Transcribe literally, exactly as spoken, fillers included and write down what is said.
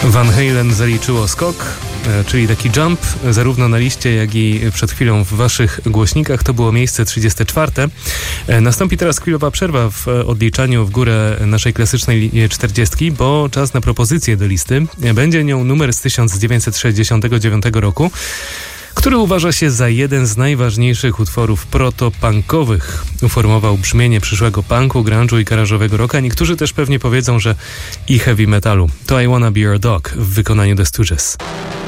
Van Halen zaliczyło skok, czyli taki jump, zarówno na liście, jak i przed chwilą w waszych głośnikach. To było miejsce trzydzieste czwarte. Nastąpi teraz chwilowa przerwa w odliczaniu w górę naszej klasycznej czterdziestki, bo czas na propozycję do listy. Będzie nią numer z tysiąc dziewięćset sześćdziesiątego dziewiątego roku, który uważa się za jeden z najważniejszych utworów proto-punkowych. Uformował brzmienie przyszłego punku, grunge'u i garażowego rocka. Niektórzy też pewnie powiedzą, że i heavy metalu. To I Wanna Be Your Dog w wykonaniu The Stooges.